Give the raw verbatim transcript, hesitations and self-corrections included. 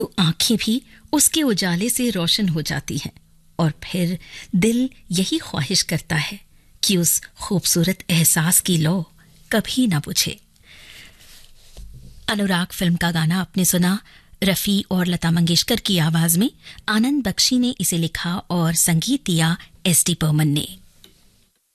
तो आंखें भी उसके उजाले से रोशन हो जाती हैं और फिर दिल यही ख्वाहिश करता है कि उस खूबसूरत एहसास की लौ कभी ना बुझे। अनुराग फिल्म का गाना आपने सुना रफ़ी और लता मंगेशकर की आवाज में। आनंद बख्शी ने इसे लिखा और संगीत दिया एस डी बर्मन ने।